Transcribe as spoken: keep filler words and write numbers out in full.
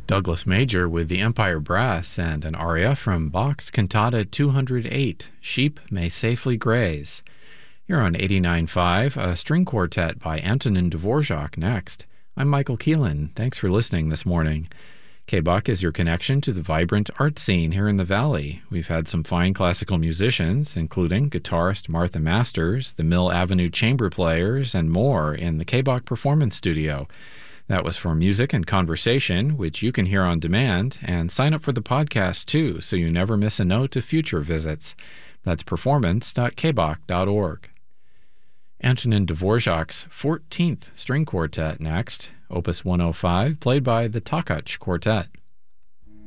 Douglas Major with the Empire Brass and an aria from Bach's Cantata two hundred eight, Sheep May Safely Graze. Here on eighty-nine point five, a string quartet by Antonin Dvorak next. I'm Michael Keelan. Thanks for listening this morning. K-Buck is your connection to the vibrant art scene here in the Valley. We've had some fine classical musicians, including guitarist Martha Masters, the Mill Avenue Chamber Players, and more in the K-Buck Performance Studio. That was for Music and Conversation, which you can hear on demand, and sign up for the podcast too, so you never miss a note of future visits. That's performance dot k buck dot org. Antonin Dvorak's fourteenth String Quartet next, Opus one oh five, played by the Takach Quartet.